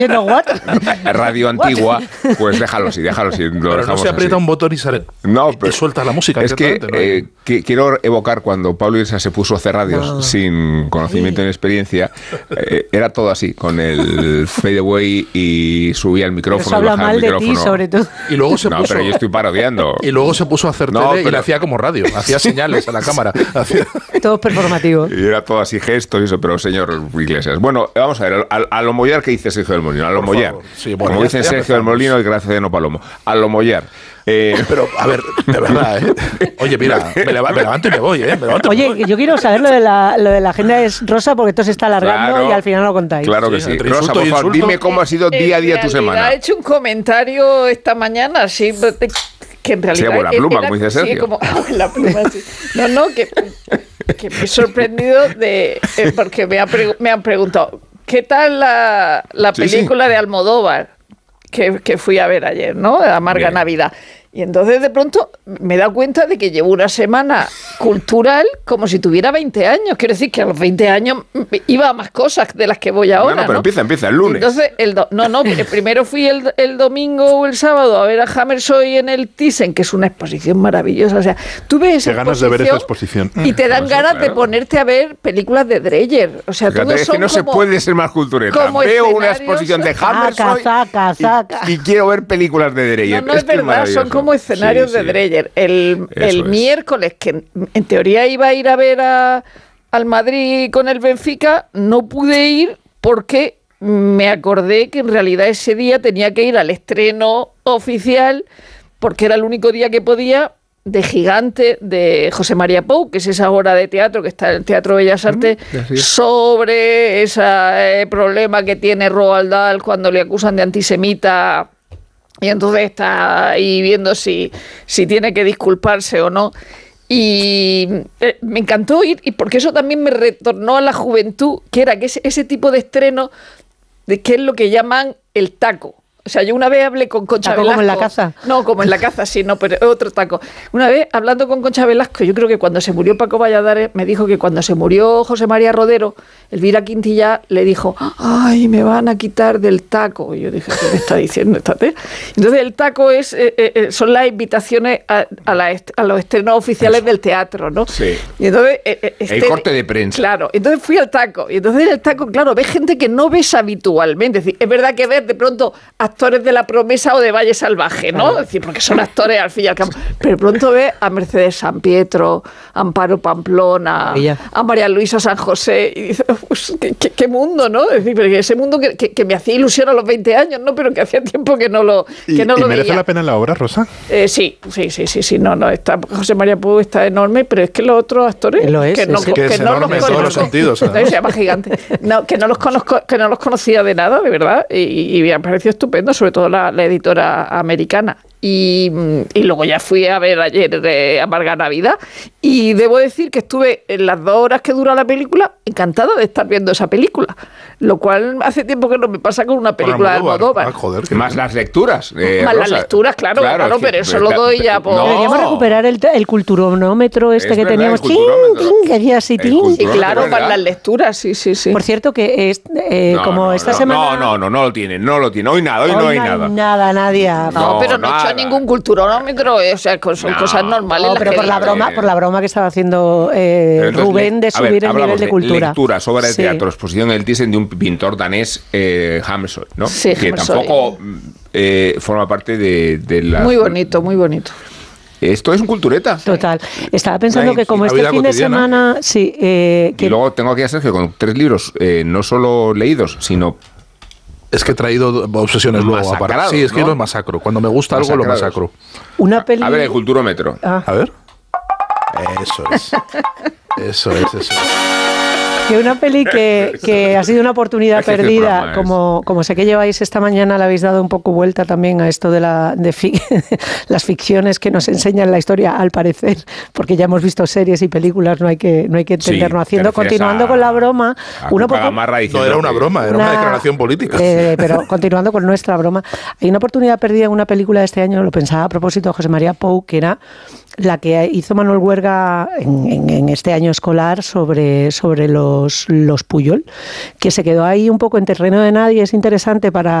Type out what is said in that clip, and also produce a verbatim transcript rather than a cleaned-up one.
No, what? radio antigua, pues déjalo así, déjalo así. Lo pero no se aprieta así. un botón y sale. No, pero y suelta la música. Es que, ¿no? eh, que quiero evocar cuando Pablo Iglesias se puso a hacer radios no. sin conocimiento ni experiencia. Eh, era todo así, con el fade away y subía el micrófono y bajaba el micrófono. De ti, sobre todo. Y luego se no, puso, pero yo estoy parodiando. Y luego se puso a hacer no, tele pero, y le hacía como radio, hacía señales a la cámara. Hacía... Todo performativo. Y era todo así gestos y eso, pero señor Iglesias. Bueno, vamos a ver, a, a lo mollar que dice Sergio del Molino, a lo mollar. Sí, bueno, como dicen Sergio del Molino y Graciano Palomo, a lo mollar. Eh, pero, a ver, de verdad, ¿eh? Oye, mira, me, leva, me levanto y me voy, ¿eh? Me levanto Oye, me voy. yo quiero saber lo de la, lo de la agenda es rosa porque esto se está alargando claro, y al final no lo contáis. Claro que sí. sí. Rosa, por favor, dime cómo ha sido día a día tu semana. Ha hecho un comentario esta mañana, sí, que en realidad... Sí, buena pluma, era, como dice Sergio. Sí, como, la pluma, sí. No, no, que, que me he sorprendido de, eh, porque me, ha pre, me han preguntado, ¿qué tal la, la película sí, sí. de Almodóvar que, que fui a ver ayer, ¿no? Amarga Bien. Navidad. Y entonces de pronto me he dado cuenta de que llevo una semana cultural como si tuviera veinte años. Quiero decir que a los veinte años iba a más cosas de las que voy ahora. No, no, pero ¿no? empieza, empieza el lunes. Entonces, el do- no, no, primero fui el, el domingo o el sábado a ver a Hammershøi en el Thyssen, que es una exposición maravillosa. O sea, tú ves esa Qué ganas de ver esa exposición. Y te dan ganas claro. de ponerte a ver películas de Dreyer. O sea, Fíjate, todos es son que no como, se puede ser más cultureta. Veo una exposición de Hammershøi saca, saca. Y, y quiero ver películas de Dreyer. No, no es, es verdad, son como escenarios sí, de sí. Dreyer. El, el miércoles, que en teoría iba a ir a ver a, al Madrid con el Benfica, no pude ir porque me acordé que en realidad ese día tenía que ir al estreno oficial porque era el único día que podía de Gigante de José María Pou, que es esa obra de teatro que está en el Teatro Bellas Artes, mm, sobre ese eh, problema que tiene Roald Dahl cuando le acusan de antisemita. Y entonces está ahí viendo si, si tiene que disculparse o no. Y eh, me encantó ir, y porque eso también me retornó a la juventud, que era que ese, ese tipo de estreno, de que es lo que llaman el taco. O sea, yo una vez hablé con Concha ¿Taco Velasco. como en la caza? No, como en la caza, sí, no, pero otro taco. Una vez, hablando con Concha Velasco, yo creo que cuando se murió Paco Valladares, me dijo que cuando se murió José María Rodero, Elvira Quintilla le dijo, ay, me van a quitar del taco. Y yo dije, ¿qué me está diciendo esta tía? Entonces el taco es, eh, eh, son las invitaciones a, a, la est- a los estrenos oficiales Eso. del teatro, ¿no? Sí. Y entonces, eh, este, el corte de prensa. Claro, entonces fui al taco. Y entonces en el taco, claro, ves gente que no ves habitualmente. Es decir, es verdad que ves de pronto actores de La Promesa o de Valle Salvaje, ¿no? Es decir, porque son actores al fin y al cabo. Pero de pronto ves a Mercedes San Pietro, a Amparo Pamplona, Ella. a María Luisa San José, y dices, pues, ¿qué, qué, qué mundo, ¿no? Es decir, porque ese mundo que, que, que me hacía ilusión a los veinte años, ¿no? Pero que hacía tiempo que no lo que ¿Y, no y lo merece veía. la pena la obra, Rosa? Eh, sí, sí, sí, sí, sí, no, no, está, José María Pou está enorme, pero es que los otros actores lo es, que no, es que que es no enorme los en todos los sentidos, no, se llama Gigante, no, que no los conozco, que no los conocía de nada, de verdad, y, y me ha parecido estupendo, sobre todo la, la editora americana. Y, y luego ya fui a ver ayer eh, Amarga Navidad y debo decir que estuve en las dos horas que dura la película encantada de estar viendo esa película, lo cual hace tiempo que no me pasa con una película de Almodóvar. Ah, joder, más las lecturas. Eh, más Rosa. las lecturas, claro, claro, claro pero eso lo doy ya por... No. Deberíamos recuperar el, el culturonómetro este Es que verdad, teníamos. el culturómetro. Que hacía así, El tin. Sí, claro, ¿verdad? para las lecturas, sí, sí, sí. Por cierto, que es eh, No, como no, esta no, semana... No, no, no, no lo tiene, no lo tiene. Hoy nada, hoy, hoy no hay nada. Nada, nadie. No, No, pero no he nada. hecho ningún culturonómetro, eh, o sea, son No, cosas normales. No, las pero que por la digo. broma, por la broma que estaba haciendo eh, Pero entonces, Rubén de a subir ver, el hablamos nivel de cultura. Lecturas, obra de Sí. teatro, exposición en el Thyssen de un pintor danés, eh, Hammershøi, ¿no? Sí, que Hammershøi. tampoco eh, forma parte de, de la... Muy bonito, muy bonito. Esto es un cultureta. Total. Estaba pensando La- que como la este vida fin de cotidiana. semana... Sí, eh, que Y luego tengo aquí a Sergio con tres libros, eh, no solo leídos, sino... Es que he traído obsesiones luego. Masacrados, aparte. Sí, es que ¿no? los masacro. Cuando me gusta algo, lo Masacrados. masacro. una peli... A ver, el culturómetro. Ah, A ver. Eso es. Eso es, eso es. que una peli que, que ha sido una oportunidad Es que este perdida, programa es- como, como sé que lleváis esta mañana, le habéis dado un poco vuelta también a esto de, la, de fi- las ficciones que nos enseñan la historia, al parecer, porque ya hemos visto series y películas, no hay que, no hay que entendernos Sí, haciendo. te refieres Continuando a- con la broma, a uno Cuca poco- Gamarra diciendo No era una que- broma, era una, declaración política. eh, pero continuando con nuestra broma, hay una oportunidad perdida en una película de este año, lo pensaba a propósito de José María Pou, que era la que hizo Manuel Huerga en, en, en este año escolar sobre, sobre los los, los Puyol, que se quedó ahí un poco en terreno de nadie. Es interesante para